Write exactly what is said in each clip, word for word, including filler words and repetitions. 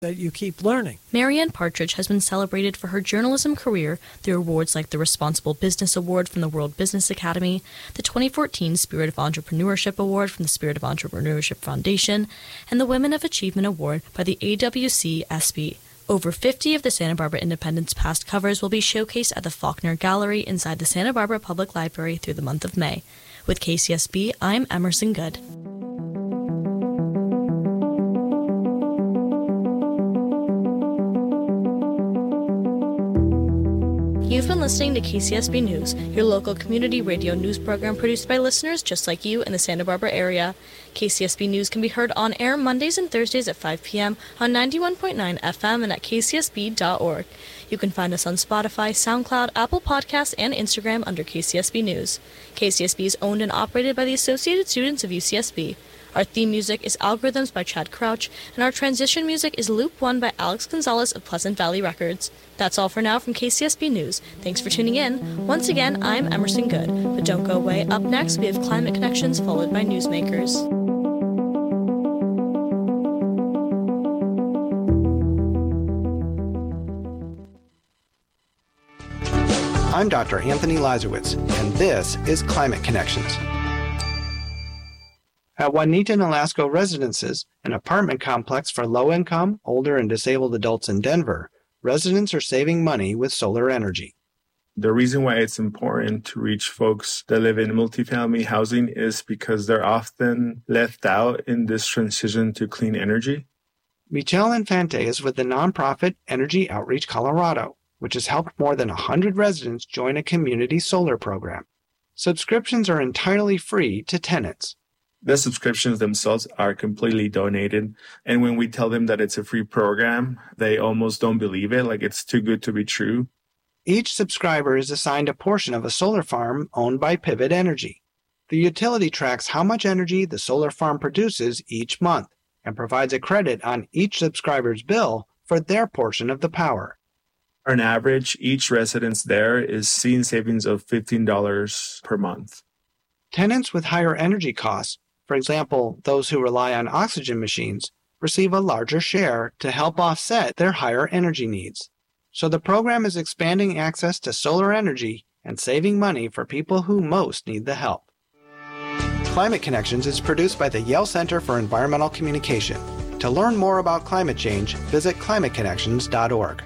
that you keep learning. Marianne Partridge has been celebrated for her journalism career through awards like the Responsible Business Award from the World Business Academy, the twenty fourteen Spirit of Entrepreneurship Award from the Spirit of Entrepreneurship Foundation, and the Women of Achievement Award by the A W C S B. Over fifty of the Santa Barbara Independent's past covers will be showcased at the Faulkner Gallery inside the Santa Barbara Public Library through the month of May. With K C S B, I'm Emerson Good. You've been listening to K C S B News, your local community radio news program produced by listeners just like you in the Santa Barbara area. K C S B News can be heard on air Mondays and Thursdays at five p.m. on ninety-one point nine F M and at k c s b dot org. You can find us on Spotify, SoundCloud, Apple Podcasts, and Instagram under K C S B News. K C S B is owned and operated by the Associated Students of U C S B. Our theme music is Algorithms by Chad Crouch, and our transition music is Loop one by Alex Gonzalez of Pleasant Valley Records. That's all for now from K C S B News. Thanks for tuning in. Once again, I'm Emerson Good. But don't go away. Up next, we have Climate Connections, followed by Newsmakers. I'm Doctor Anthony Lazarowitz, and this is Climate Connections. At Juanita Nolasco Residences, an apartment complex for low-income, older, and disabled adults in Denver, residents are saving money with solar energy. The reason why it's important to reach folks that live in multifamily housing is because they're often left out in this transition to clean energy. Michelle Infante is with the nonprofit Energy Outreach Colorado, which has helped more than one hundred residents join a community solar program. Subscriptions are entirely free to tenants. The subscriptions themselves are completely donated. And when we tell them that it's a free program, they almost don't believe it, like it's too good to be true. Each subscriber is assigned a portion of a solar farm owned by Pivot Energy. The utility tracks how much energy the solar farm produces each month and provides a credit on each subscriber's bill for their portion of the power. On average, each residence there is seeing savings of fifteen dollars per month. Tenants with higher energy costs, for example, those who rely on oxygen machines, receive a larger share to help offset their higher energy needs. So the program is expanding access to solar energy and saving money for people who most need the help. Climate Connections is produced by the Yale Center for Environmental Communication. To learn more about climate change, visit climate connections dot org.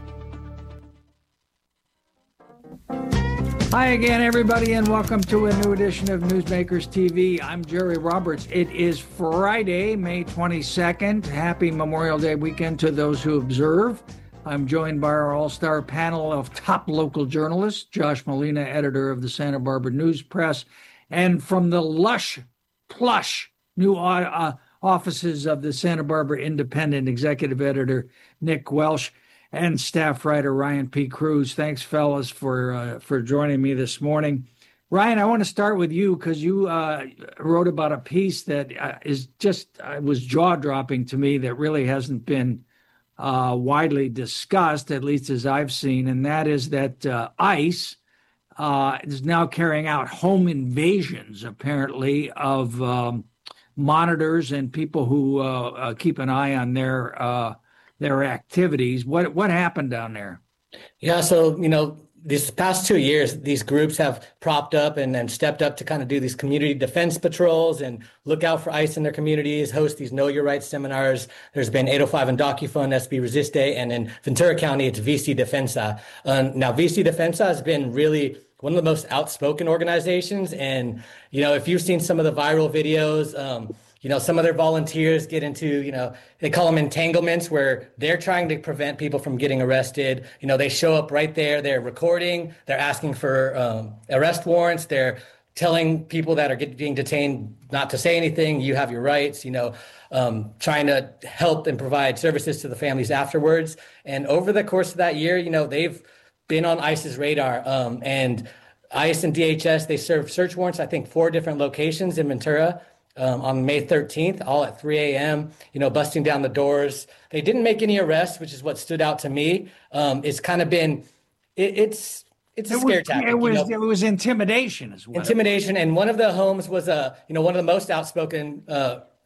Hi again, everybody, and welcome to a new edition of Newsmakers T V. I'm Jerry Roberts. It is Friday, May twenty-second. Happy Memorial Day weekend to those who observe. I'm joined by our all-star panel of top local journalists, Josh Molina, editor of the Santa Barbara News Press, and from the lush, plush new uh, offices of the Santa Barbara Independent, executive editor Nick Welsh, and staff writer Ryan P. Cruz. Thanks, fellas, for uh, for joining me this morning. Ryan, I want to start with you because you uh, wrote about a piece that uh, is just uh, was jaw-dropping to me that really hasn't been uh, widely discussed, at least as I've seen, and that is that uh, ICE uh, is now carrying out home invasions, apparently, of um, monitors and people who uh, uh, keep an eye on their uh, their activities. What what happened down there? Yeah, so, you know, these past two years, these groups have propped up and, and stepped up to kind of do these community defense patrols and look out for ICE in their communities, host these Know Your Rights seminars. There's been eight oh five and DocuFund, S B Resiste, and in Ventura County, it's V C Defensa. Um, now, V C Defensa has been really one of the most outspoken organizations. And, you know, if you've seen some of the viral videos, um, you know, some of their volunteers get into, you know, they call them entanglements where they're trying to prevent people from getting arrested. You know, they show up right there. They're recording. They're asking for um, arrest warrants. They're telling people that are get, being detained not to say anything. You have your rights, you know, um, trying to help and provide services to the families afterwards. And over the course of that year, you know, they've been on ICE's radar. Um, and ICE and D H S, they served search warrants, I think, four different locations in Ventura. Um, on May thirteenth, all at three a.m., you know, busting down the doors. They didn't make any arrests, which is what stood out to me. Um, it's kind of been, it, it's it's a it scare was, tactic. It was, you know? it was intimidation as well. Intimidation. And one of the homes was, a, you know, one of the most outspoken uh,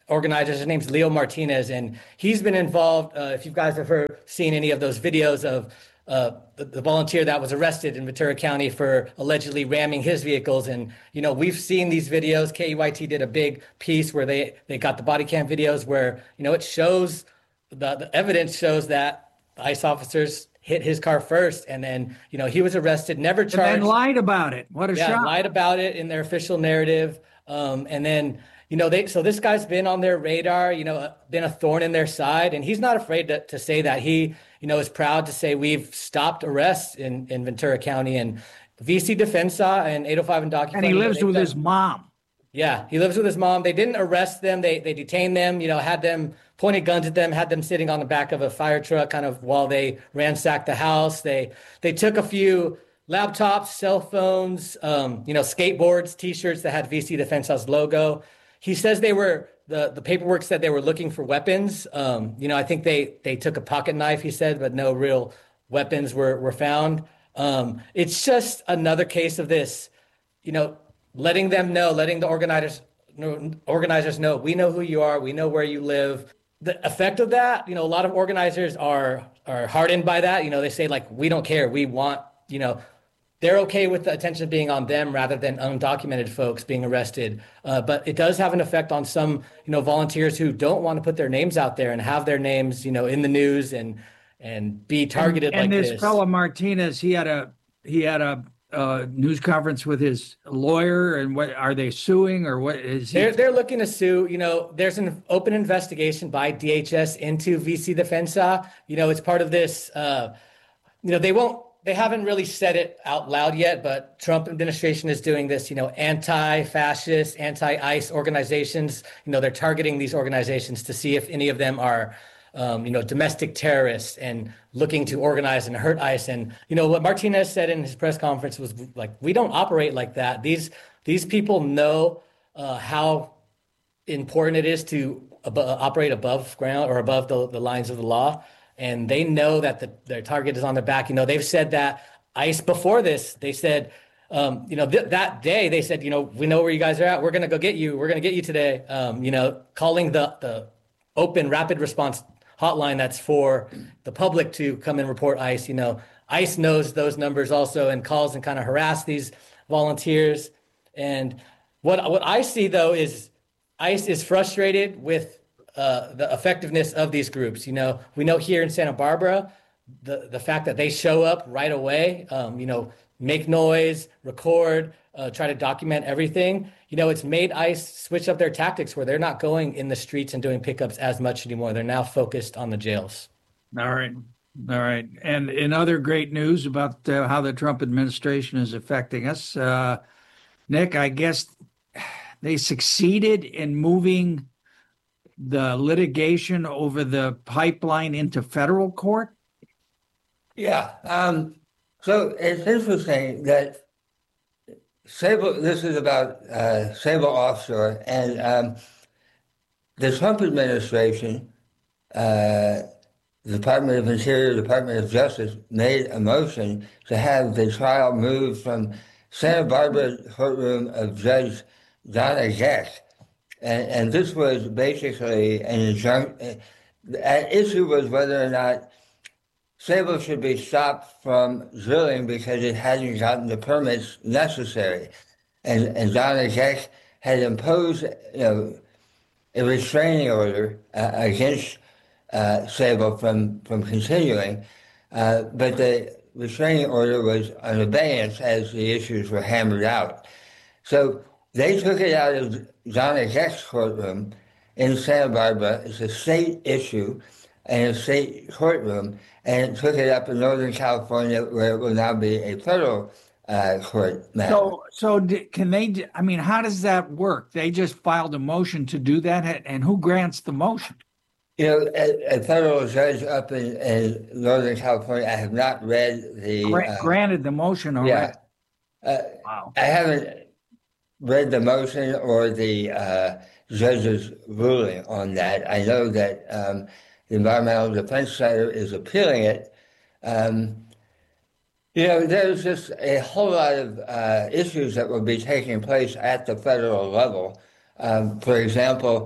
organizer. His name's Leo Martinez, and he's been involved. Uh, if you guys have heard, seen any of those videos of uh, the, the volunteer that was arrested in Ventura County for allegedly ramming his vehicles. And, you know, we've seen these videos. K E Y T did a big piece where they, they got the body cam videos where, you know, it shows, the, the evidence shows that ICE officers hit his car first. And then, you know, he was arrested, never charged. And then lied about it. What a yeah, shock. lied about it in their official narrative. Um, and then, you know, they, so this guy's been on their radar, you know, been a thorn in their side, and he's not afraid to, to say that. He, you know, is proud to say we've stopped arrests in, in Ventura County, and V C Defensa and eight oh five Undocumented. And he lives with his mom. Yeah, he lives with his mom. They didn't arrest them. They they detained them, you know, had them, pointed guns at them, had them sitting on the back of a fire truck kind of while they ransacked the house. They they took a few laptops, cell phones, um, you know, skateboards, T-shirts that had V C Defensa's logo. He says they were, the, the paperwork said they were looking for weapons. Um, you know, I think they they took a pocket knife, he said, but no real weapons were, were found. Um, it's just another case of this, you know, letting them know, letting the organizers, organizers know, we know who you are, we know where you live. The effect of that, you know, a lot of organizers are are hardened by that. You know, they say, like, we don't care. We want, you know, they're okay with the attention being on them rather than undocumented folks being arrested. Uh, but it does have an effect on some, you know, volunteers who don't want to put their names out there and have their names, you know, in the news and and be targeted and, and like this. this. And this fellow Martinez, he had a he had a uh, news conference with his lawyer, and what are they suing or what is he? They're they're looking to sue. You know, there's an open investigation by D H S into V C Defensa. You know, it's part of this. Uh, you know, they won't. They haven't really said it out loud yet, but Trump administration is doing this, you know, anti-fascist, anti-ICE organizations. You know, they're targeting these organizations to see if any of them are, um, you know, domestic terrorists and looking to organize and hurt ICE. And, you know, what Martinez said in his press conference was like, we don't operate like that. These these people know uh, how important it is to ab- operate above ground or above the, the lines of the law. And they know that the, their target is on their back. You know, they've said that ICE before this, they said, um, you know, th- that day they said, you know, we know where you guys are at. We're going to go get you. We're going to get you today. Um, you know, calling the, the open rapid response hotline that's for the public to come and report ICE. You know, ICE knows those numbers also and calls and kind of harass these volunteers. And what what I see, though, is ICE is frustrated with Uh, the effectiveness of these groups. You know, we know here in Santa Barbara, the, the fact that they show up right away, um, you know, make noise, record, uh, try to document everything. You know, it's made ICE switch up their tactics where they're not going in the streets and doing pickups as much anymore. They're now focused on the jails. All right. All right. And in other great news about uh, how the Trump administration is affecting us, uh, Nick, I guess they succeeded in moving the litigation over the pipeline into federal court? Yeah. Um, so it's interesting that Sable, this is about uh, Sable Offshore, and um, the Trump administration, uh, the Department of Interior, Department of Justice, made a motion to have the trial moved from Santa Barbara courtroom of Judge Donna Gex. And, and this was basically an injunction. The issue was whether or not Sable should be stopped from drilling because it hadn't gotten the permits necessary. And, and Donna Gex had imposed, you know, a restraining order uh, against uh, Sable from, from continuing, uh, but the restraining order was on abeyance as the issues were hammered out. So they took it out of Donna Gex's courtroom in Santa Barbara. It's a state issue and a state courtroom, and took it up in Northern California where it will now be a federal uh, court matter. So, so can they, I mean, how does that work? They just filed a motion to do that, and who grants the motion? You know, a, a federal judge up in, in Northern California, I have not read the... Gra- uh, granted the motion already? Yeah. Uh, wow. I haven't read the motion or the uh, judge's ruling on that. I know that um, the Environmental Defense Center is appealing it. Um, you know, there's just a whole lot of uh, issues that will be taking place at the federal level. Um, for example,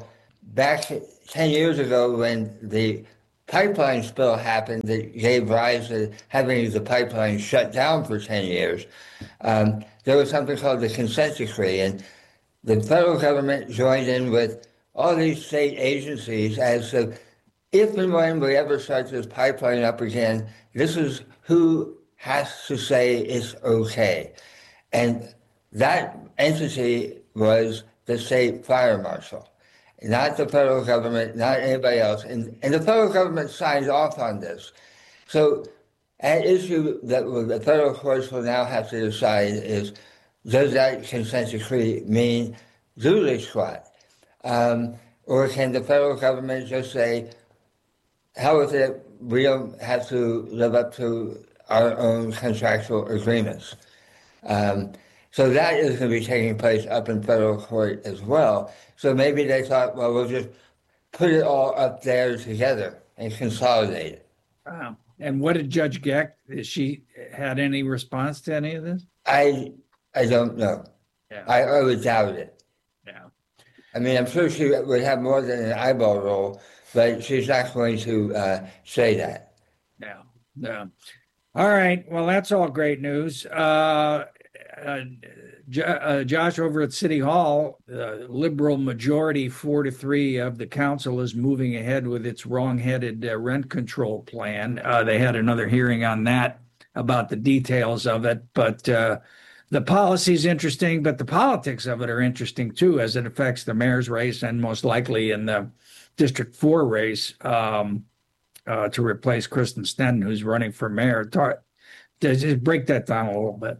back ten years ago when the pipeline spill happened that gave rise to having the pipeline shut down for ten years, um, there was something called the consent decree, and the federal government joined in with all these state agencies as to if and when we ever start this pipeline up again, this is who has to say it's okay. And that entity was the state fire marshal, not the federal government, not anybody else. And, and the federal government signed off on this. So an issue that the federal courts will now have to decide is, does that consent decree mean doodly squat? Um, or can the federal government just say, hell with it, we don't have to live up to our own contractual agreements? Um, so that is going to be taking place up in federal court as well. So maybe they thought, well, we'll just put it all up there together and consolidate it. Wow. And what did Judge Geck, has she had any response to any of this? I I don't know. Yeah. I, I would doubt it. Yeah. I mean, I'm sure she would have more than an eyeball roll, but she's not going to uh, say that. Yeah. Yeah. All right. Well, that's all great news. Uh, uh, J- uh, Josh, over at City Hall, the liberal majority, four to three of the council, is moving ahead with its wrong-headed uh, rent control plan. Uh, they had another hearing on that about the details of it, but uh, the policy is interesting, but the politics of it are interesting too, as it affects the mayor's race and most likely in the District Four race um, uh, to replace Kristen Sneddon, who's running for mayor. Tar- Just break that down a little bit.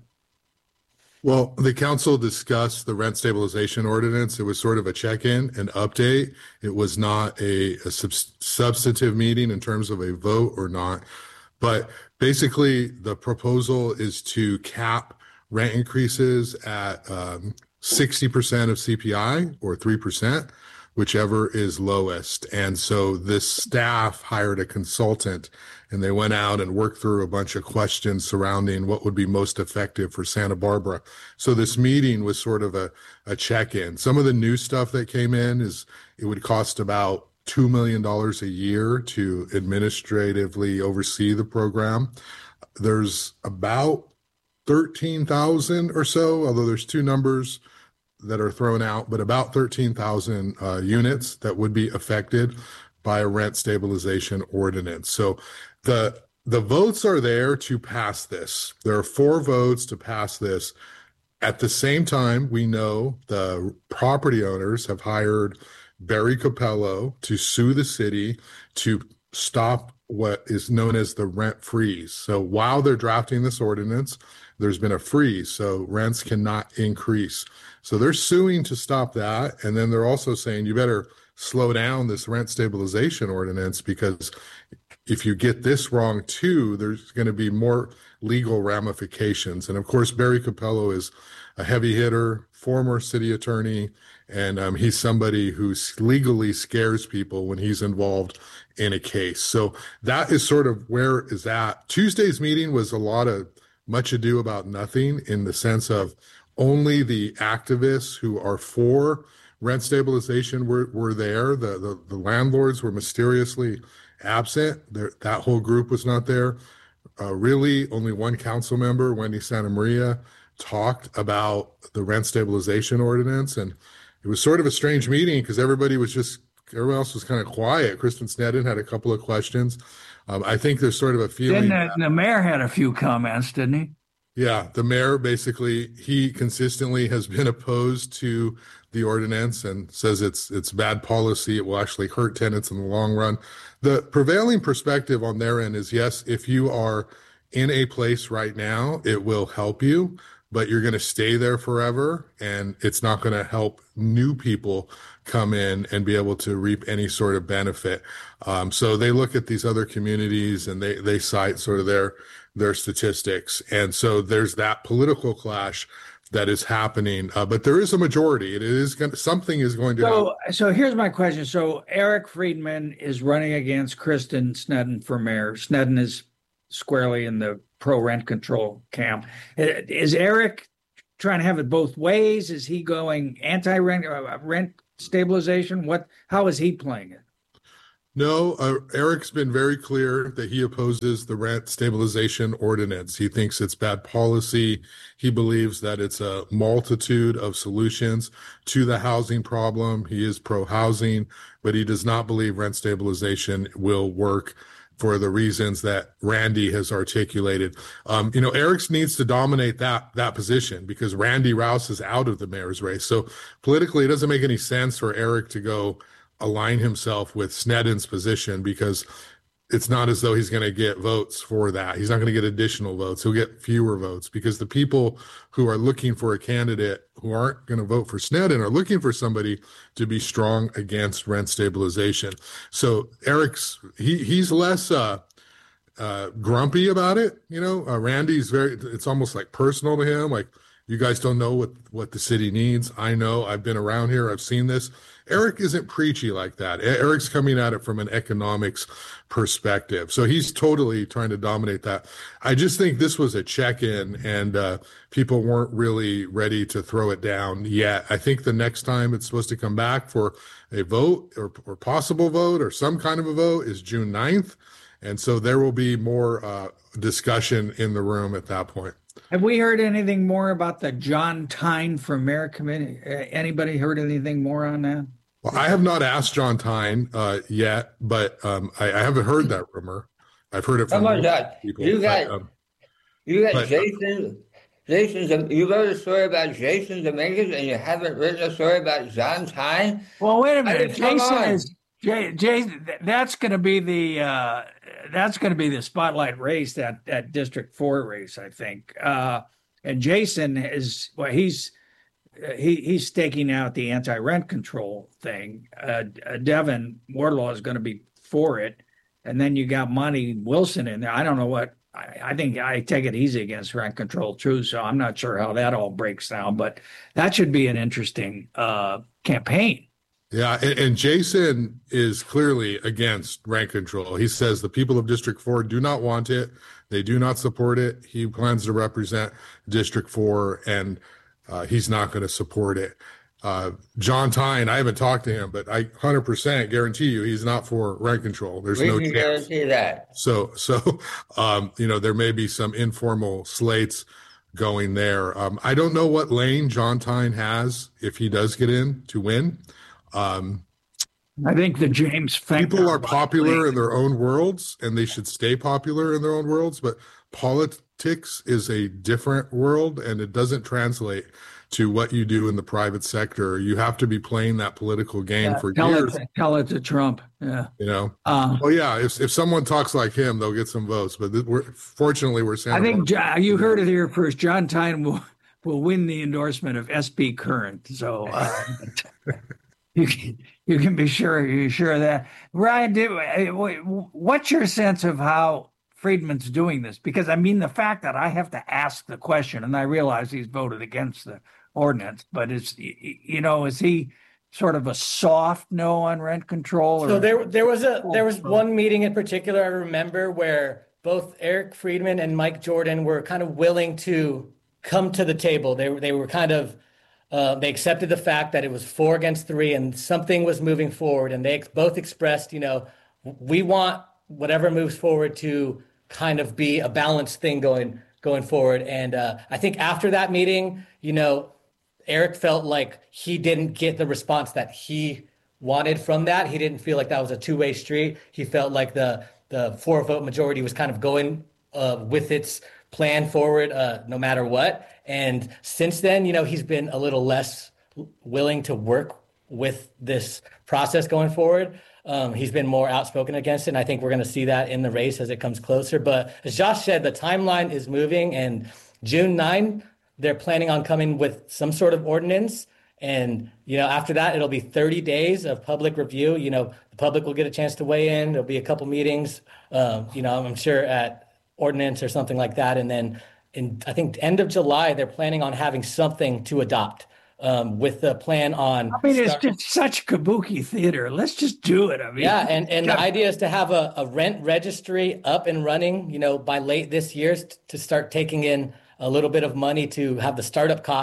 Well, the council discussed the rent stabilization ordinance. It was sort of a check-in, an update. It was not a, a sub- substantive meeting in terms of a vote or not. But basically, the proposal is to cap rent increases at um, sixty percent of C P I or three percent, whichever is lowest. And so this staff hired a consultant, and they went out and worked through a bunch of questions surrounding what would be most effective for Santa Barbara. So this meeting was sort of a, a check-in. Some of the new stuff that came in is it would cost about two million dollars a year to administratively oversee the program. There's about thirteen thousand or so, although there's two numbers that are thrown out, but about thirteen thousand uh, units that would be affected by a rent stabilization ordinance. So the the votes are there to pass this. There are four votes to pass this. At the same time, we know the property owners have hired Barry Capello to sue the city to stop what is known as the rent freeze. So while they're drafting this ordinance, there's been a freeze, so rents cannot increase. So they're suing to stop that. And then they're also saying you better slow down this rent stabilization ordinance, because if you get this wrong too, there's going to be more legal ramifications. And of course, Barry Capello is a heavy hitter, former city attorney, and um, he's somebody who legally scares people when he's involved in a case. So that is sort of where is at. Tuesday's meeting was a lot of much ado about nothing, in the sense of only the activists who are for rent stabilization were, were there. The, the, the landlords were mysteriously absent. There, that whole group was not there. Uh, really, only one council member, Wendy Santa Maria, talked about the rent stabilization ordinance. And it was sort of a strange meeting because everybody was just, everyone else was kind of quiet. Kristen Sneddon had a couple of questions. Um, I think there's sort of a feeling. Then the, the mayor had a few comments, didn't he? Yeah, the mayor basically, he consistently has been opposed to the ordinance and says it's it's bad policy. It will actually hurt tenants in the long run. The prevailing perspective on their end is, yes, if you are in a place right now, it will help you, but you're going to stay there forever, and it's not going to help new people come in and be able to reap any sort of benefit. Um, so they look at these other communities and they they cite sort of their their statistics. And so there's that political clash that is happening. Uh, but there is a majority. It is going to, something is going to So, happen. so here's my question. So Eric Friedman is running against Kristen Sneddon for mayor. Sneddon is squarely in the pro rent control camp. Is Eric trying to have it both ways? Is he going anti-rent uh, rent stabilization? What? How is he playing it? No, uh, Eric's been very clear that he opposes the rent stabilization ordinance. He thinks it's bad policy. He believes that it's a multitude of solutions to the housing problem. He is pro-housing, but he does not believe rent stabilization will work for the reasons that Randy has articulated. Um, you know, Eric needs to dominate that that position because Randy Rouse is out of the mayor's race. So politically, it doesn't make any sense for Eric to go align himself with Snedden's position because it's not as though he's going to get votes for that. He's not going to get additional votes. He'll get fewer votes because the people who are looking for a candidate who aren't going to vote for Snedden are looking for somebody to be strong against rent stabilization. So Eric's, he he's less uh, uh, grumpy about it. You know, uh, Randy's very, it's almost like personal to him. Like, you guys don't know what, what the city needs. I know, I've been around here. I've seen this. Eric isn't preachy like that. Eric's coming at it from an economics perspective. So he's totally trying to dominate that. I just think this was a check-in and uh, people weren't really ready to throw it down yet. I think the next time it's supposed to come back for a vote or, or possible vote or some kind of a vote is June ninth. And so there will be more uh, discussion in the room at that point. Have we heard anything more about the John Tyne for Mayor Committee? Uh, anybody heard anything more on that? Well, I have not asked John Tyne uh, yet, but um, I, I haven't heard that rumor. I've heard it from oh God. people. You got, but, um, you got but, Jason. Jason, you wrote a story about Jason Dominguez, and you haven't written a story about John Tyne. Well, wait a minute. I mean, come Jason on. is Jay, Jason. That's going to be the uh, that's going to be the spotlight race, that that District Four race, I think. Uh, and Jason is well, he's he he's staking out the anti-rent control thing. Uh, uh, Devin Wardlaw is going to be for it, and then you got Monty Wilson in there. I don't know what. I, I think I take it easy against rent control too, so I'm not sure how that all breaks down. But that should be an interesting uh, campaign. Yeah, and, and Jason is clearly against rent control. He says the people of District Four do not want it. They do not support it. He plans to represent District Four, and uh, he's not going to support it. Uh, John Tyne, I haven't talked to him, but I one hundred percent guarantee you he's not for rent control. There's We no can chance. guarantee that. So, so um, you know, there may be some informal slates going there. Um, I don't know what lane John Tyne has if he does get in to win. Um, I think the James Fenton people are popular in their own worlds, and they should stay popular in their own worlds. But politics is a different world, and it doesn't translate to what you do in the private sector. You have to be playing that political game Yeah, for tell years. It to, tell it to Trump. Yeah. You know. Uh, Oh yeah, if if someone talks like him, they'll get some votes. But th- we're fortunately we're Santa I think Barbara. Jo- you heard it here first. John Tyne will will win the endorsement of S P Current. So uh, you can you can be sure you sure of that. Ryan, do, what's your sense of how Friedman's doing this? Because I mean, the fact that I have to ask the question, and I realize he's voted against the ordinance, but is you know is he sort of a soft no on rent control? Or? So there, there was a there was one meeting in particular I remember where both Eric Friedman and Mike Jordan were kind of willing to come to the table. They were they were kind of uh, they accepted the fact that it was four against three and something was moving forward, and they ex- both expressed, you know, we want whatever moves forward to kind of be a balanced thing going going forward. And uh, I think after that meeting, you know, Eric felt like he didn't get the response that he wanted from that. He didn't feel like that was a two-way street. He felt like the the four-vote majority was kind of going uh, with its plan forward uh, no matter what. And since then, you know, he's been a little less willing to work with this process going forward. Um, he's been more outspoken against it, and I think we're going to see that in the race as it comes closer. But as Josh said, the timeline is moving, and June ninth, they're planning on coming with some sort of ordinance. And, you know, after that, it'll be thirty days of public review. You know, the public will get a chance to weigh in. There'll be a couple meetings, um, you know, I'm sure at ordinance or something like that. And then in, I think, end of July, they're planning on having something to adopt um, with the plan on. I mean, it's start- just such kabuki theater. Let's just do it. I mean, Yeah, and, and the idea is to have a, a rent registry up and running, you know, by late this year t- to start taking in a little bit of money to have the startup costs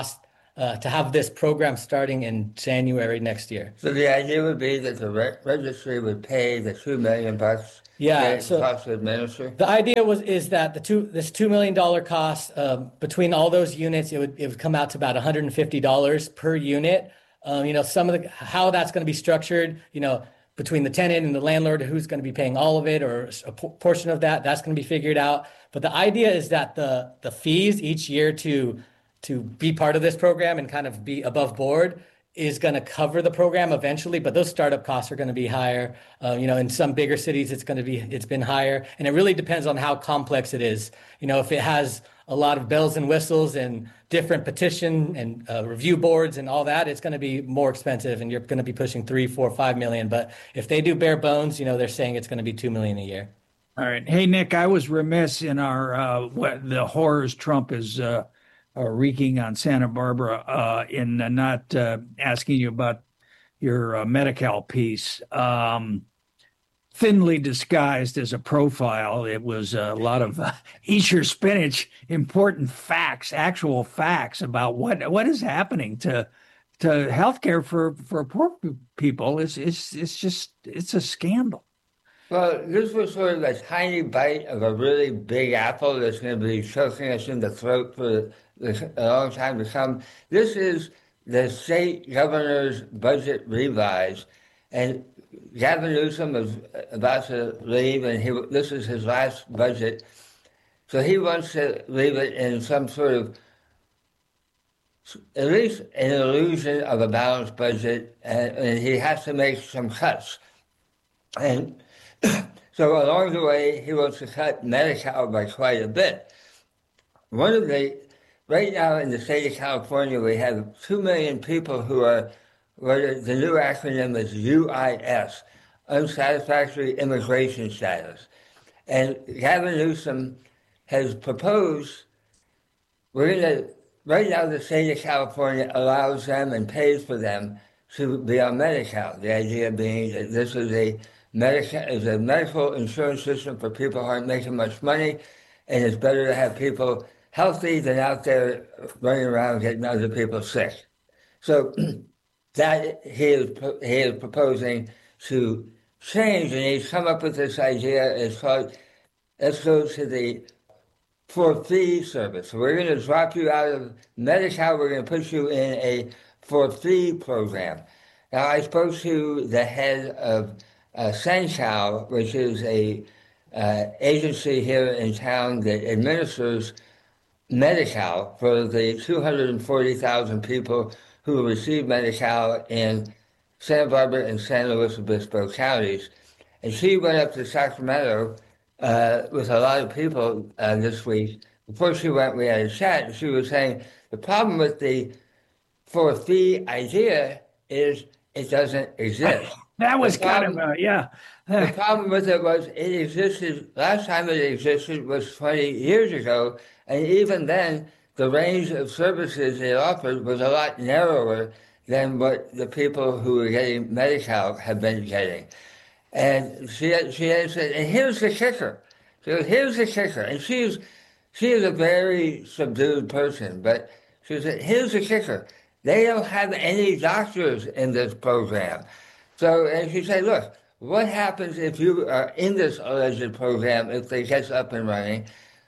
uh, to have this program starting in January next year. So the idea would be that the re- registry would pay the two million bucks. Yeah, to so cost to administer. The idea was is that the two this two million dollar cost um, between all those units, it would it would come out to about one hundred fifty dollars per unit. Um, you know, some of the how that's going to be structured. You know, between the tenant and the landlord, who's going to be paying all of it or a p- portion of that, that's going to be figured out. But the idea is that the the fees each year to to be part of this program and kind of be above board is going to cover the program eventually, but those startup costs are going to be higher. Uh, you know, in some bigger cities, it's going to be, it's been higher. And it really depends on how complex it is. You know, if it has a lot of bells and whistles and different petition and uh, review boards and all that, it's going to be more expensive and you're going to be pushing three, four, five million. But if they do bare bones, you know, they're saying it's going to be two million a year. All right. Hey, Nick, I was remiss in our, uh, what the horrors Trump is, uh, Uh, wreaking on Santa Barbara uh, in uh, not uh, asking you about your uh, Medi-Cal piece. Um, thinly disguised as a profile, it was a lot of uh, eat your spinach, important facts, actual facts about what what is happening to to healthcare for for poor people. It's it's it's just it's a scandal. Well, this was sort of a tiny bite of a really big apple that's going to be choking us in the throat for a long time to come. This is the state governor's budget revise, and Gavin Newsom is about to leave, and he this is his last budget, so he wants to leave it in some sort of, at least an illusion of a balanced budget, and, and he has to make some cuts. And so along the way, he wants to cut Medi-Cal by quite a bit. One of the, right now in the state of California, we have two million people who are, what the new acronym is U I S, Unsatisfactory Immigration Status. And Gavin Newsom has proposed, we're going to, right now the state of California allows them and pays for them to be on Medi-Cal. The idea being that this is a medical, is a medical insurance system for people who aren't making much money, and it's better to have people healthy than out there running around getting other people sick. So that he is he is proposing to change, and he's come up with this idea. It's called, let's go to the for fee service. So we're going to drop you out of Medi-Cal. We're going to put you in a for fee program. Now, I spoke to the head of uh, SenCal, which is a uh, agency here in town that administers Medi-Cal for the two hundred forty thousand people who receive Medi-Cal in Santa Barbara and San Luis Obispo counties. And she went up to Sacramento uh, with a lot of people uh, this week. Before she went, we had a chat, and she was saying the problem with the for fee idea is it doesn't exist. That was The problem- kind of, a, yeah. The problem with it was it existed, last time it existed was twenty years ago, and even then, the range of services it offered was a lot narrower than what the people who were getting Medi-Cal have been getting. And she had, she had said, and here's the kicker. She goes, here's the kicker. And she's, she is a very subdued person, but she said, here's the kicker. They don't have any doctors in this program. So, and she said, look, what happens if you are in this alleged program, if it gets up and running,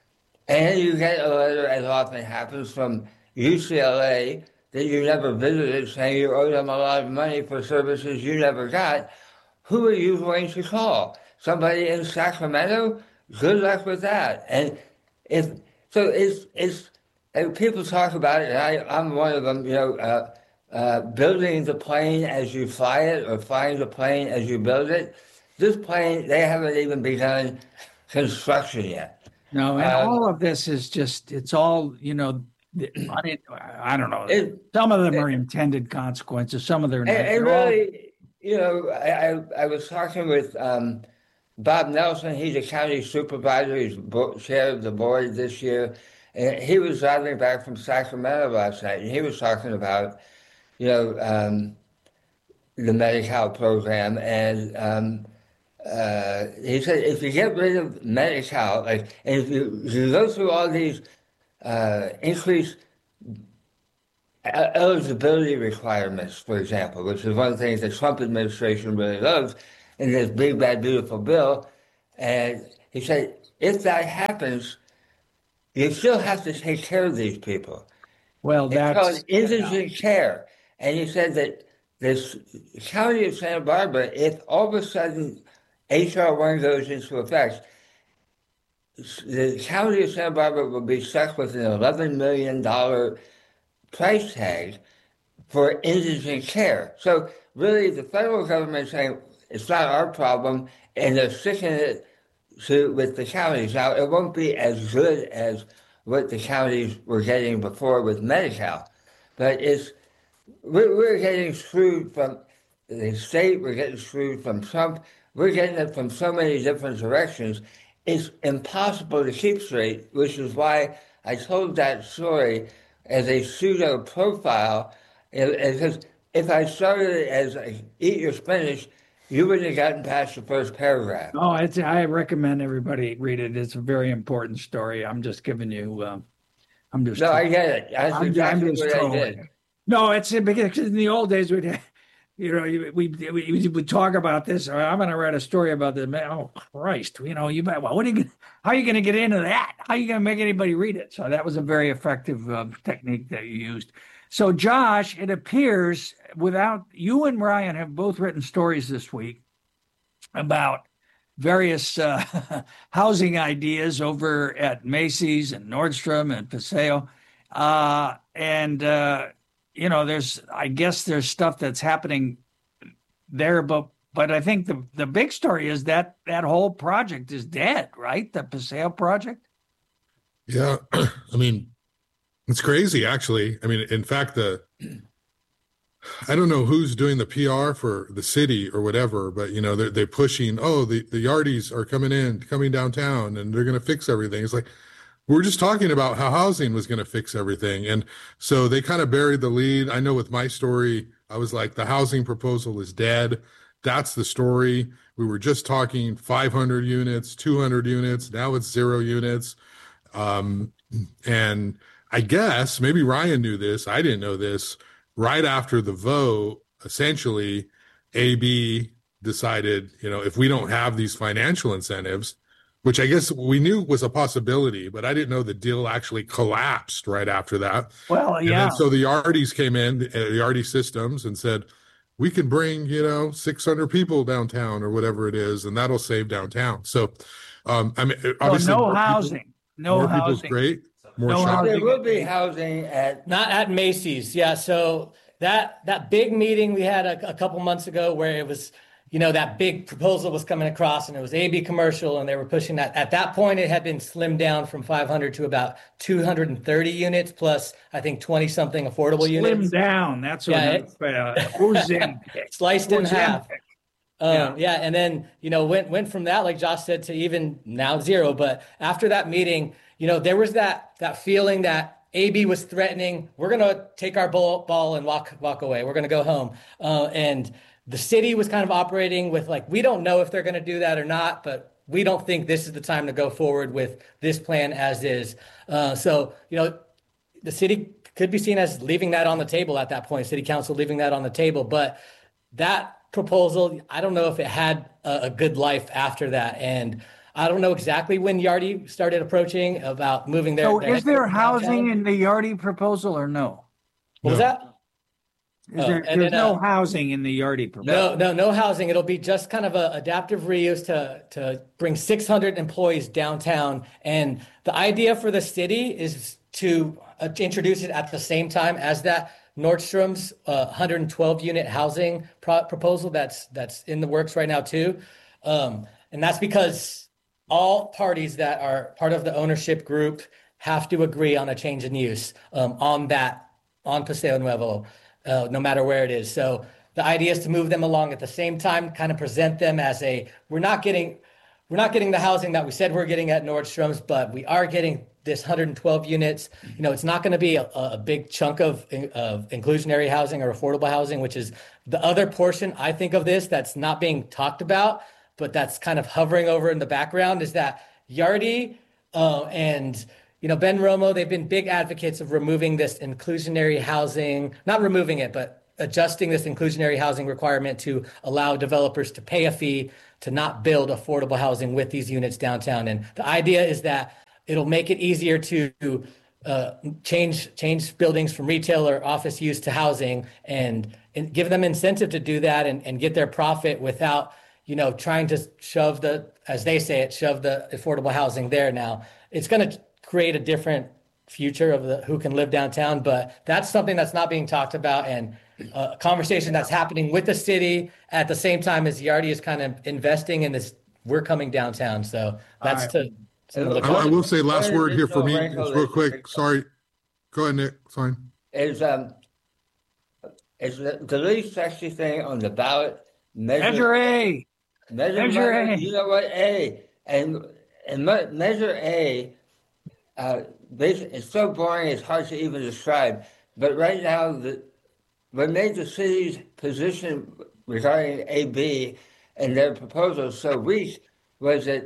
and you get a letter, as often happens, from U C L A that you never visited saying you owe them a lot of money for services you never got, who are you going to call? Somebody in Sacramento? Good luck with that. And if so, it's, it's and people talk about it, and I, I'm one of them, you know, uh, uh, building the plane as you fly it or flying the plane as you build it. This plane, they haven't even begun construction yet. No, and Um, all of this is just, it's all, you know, I, mean, I don't know. It- Some of them are intended consequences. Some of them are not. And, and They're all- really, you know, I, I, I was talking with um, Bob Nelson. He's a county supervisor. He's bo- chair of the board this year. And he was driving back from Sacramento last night, and he was talking about, you know, um, the Medi-Cal program. And um, uh, he said, if you get rid of Medi-Cal, like, and if you, if you go through all these uh, increased eligibility requirements, for example, which is one of the things the Trump administration really loves in this big, bad, beautiful bill. And he said, if that happens, you still have to take care of these people. Well, it's that's called indigent yeah. care. And he said that this county of Santa Barbara, if all of a sudden H R one goes into effect, the county of Santa Barbara will be stuck with an eleven million dollars price tag for indigent care. So really the federal government is saying it's not our problem, and they're sticking it to, with the counties. Now, it won't be as good as what the counties were getting before with Medi-Cal, but it's we're, we're getting screwed from the state, we're getting screwed from Trump, we're getting it from so many different directions. It's impossible to keep straight, which is why I told that story as a pseudo profile, because if I started as a, eat your spinach, you wouldn't have gotten past the first paragraph. Oh, it's, I recommend everybody read it. It's a very important story. I'm just giving you, um, I'm just. No, I get it. That's I'm, exactly I'm what I did. It. No, it's because in the old days, we'd, you know, we, we, we would talk about this. I'm going to write a story about this. Oh, Christ, you know, you, well, what are you, how are you going to get into that? How are you going to make anybody read it? So that was a very effective uh, technique that you used. So, Josh, it appears without you and Ryan have both written stories this week about various uh, housing ideas over at Macy's and Nordstrom and Paseo. Uh, and, uh, you know, there's, I guess there's stuff that's happening there, but but I think the, the big story is that that whole project is dead, right? The Paseo project? Yeah. I mean, it's crazy, actually. I mean, in fact, the I don't know who's doing the P R for the city or whatever, but, you know, they're, they're pushing, oh, the, the Yardies are coming in, coming downtown, and they're going to fix everything. It's like, we're just talking about how housing was going to fix everything. And so they kind of buried the lead. I know with my story, I was like, the housing proposal is dead. That's the story. We were just talking five hundred units, two hundred units. Now it's zero units. Um, and I guess maybe Ryan knew this. I didn't know this. Right after the vote, essentially, A B decided, you know, if we don't have these financial incentives, which I guess we knew was a possibility, but I didn't know the deal actually collapsed right after that. Well, and yeah. Then, so the Yardies came in, the Yardy Systems, and said, we can bring, you know, six hundred people downtown or whatever it is, and that'll save downtown. So, um, I mean, obviously, so no more housing, people, no more housing. people's great. More no shopping. There will be housing at not at Macy's. Yeah. So that that big meeting we had a, a couple months ago where it was, you know, that big proposal was coming across and it was A B commercial and they were pushing that. At that point, it had been slimmed down from five hundred to about two hundred thirty units plus, I think, twenty something affordable Slim units. Slim down. That's what yeah, it, uh, Ozempic. Sliced in half. Um, yeah. yeah. And then, you know, went, went from that, like Josh said, to even now zero. But after that meeting, you know, there was that that feeling that A B was threatening, we're going to take our ball, ball and walk walk away. We're going to go home. Uh, and the city was kind of operating with like, we don't know if they're going to do that or not, but we don't think this is the time to go forward with this plan as is. Uh, so, you know, the city could be seen as leaving that on the table at that point, city council leaving that on the table. But that proposal, I don't know if it had a, a good life after that. And I don't know exactly when Yardy started approaching about moving their. So their is there housing downtown. in the Yardy proposal or no? What was that? Is Oh, there, and there's then, no uh, housing in the Yardy proposal? No, no, no housing. It'll be just kind of a adaptive reuse to to bring six hundred employees downtown. And the idea for the city is to uh, introduce it at the same time as that Nordstrom's uh, one hundred twelve unit housing pro- proposal that's that's in the works right now too. Um, and that's because all parties that are part of the ownership group have to agree on a change in use um, on that, on Paseo Nuevo, uh, no matter where it is. So the idea is to move them along at the same time, kind of present them as a, we're not getting, we're not getting the housing that we said we're getting at Nordstrom's, but we are getting this one hundred twelve units. You know, it's not going to be a, a big chunk of, of inclusionary housing or affordable housing, which is the other portion, I think, of this that's not being talked about, but that's kind of hovering over in the background, is that Yardy uh, and you know, Ben Romo, they've been big advocates of removing this inclusionary housing, not removing it, but adjusting this inclusionary housing requirement to allow developers to pay a fee to not build affordable housing with these units downtown. And the idea is that it'll make it easier to uh, change change buildings from retail or office use to housing, and, and give them incentive to do that and, and get their profit without, you know, trying to shove the, as they say it, shove the affordable housing there. Now, it's going to create a different future of the, who can live downtown, but that's something that's not being talked about, and a conversation that's happening with the city at the same time as Yardi is kind of investing in this. We're coming downtown, so that's right. to. Some of the I, I will say last word here for me, just real quick. Sorry, go ahead, Nick. Sorry. Is um, is the, the least sexy thing on the ballot? Measure, measure A. Measure, measure A. You know what? A and and measure A. Uh, it's so boring. It's hard to even describe. But right now, the what made the city's position regarding A B and their proposals so weak was that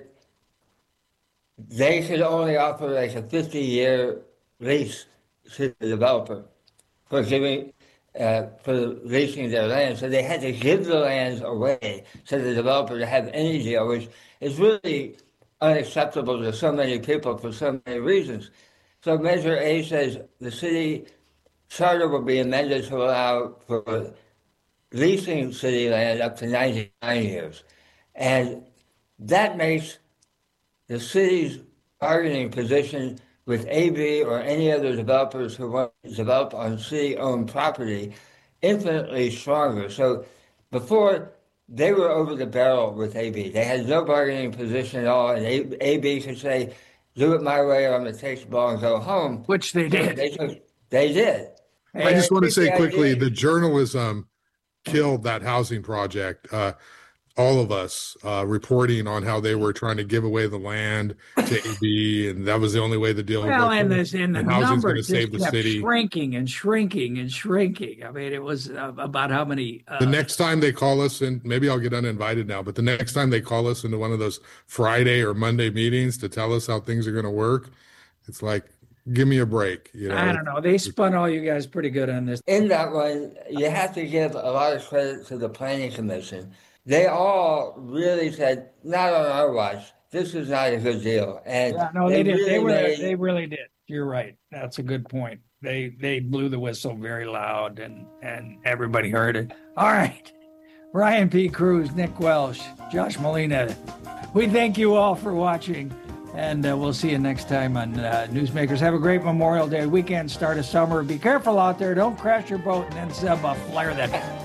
they could only offer like a fifty-year lease to the developer for giving, uh, for leasing their land. So they had to give the lands away to the developer to have any deal, which is really unacceptable to so many people for so many reasons. So Measure A says the city charter will be amended to allow for leasing city land up to ninety-nine years. And that makes the city's bargaining position with A B or any other developers who want to develop on city-owned property infinitely stronger. So before, they were over the barrel with A B. They had no bargaining position at all, and A B could say, do it my way or I'm going to take the ball and go home. Which they did. They, took, they did. I just want to say quickly, the journalism killed that housing project. Uh, all of us uh, reporting on how they were trying to give away the land to A B, and that was the only way the deal. Well, and, this, and the numbers just save the kept city. shrinking and shrinking and shrinking. I mean, it was uh, about how many. Uh, the next time they call us, and maybe I'll get uninvited now, but the next time they call us into one of those Friday or Monday meetings to tell us how things are going to work, it's like, give me a break. You know, I don't know. They spun all you guys pretty good on this. In that one, you have to give a lot of credit to the Planning Commission. They all really said, not on our watch. This is not a good deal. And yeah, no, they, they did. Really they were. made... They really did. You're right. That's a good point. They they blew the whistle very loud, and and everybody heard it. All right, Ryan P. Cruz, Nick Welsh, Josh Molina. We thank you all for watching. And uh, we'll see you next time on uh, Newsmakers. Have a great Memorial Day weekend, start of summer. Be careful out there. Don't crash your boat and then sub uh, flare that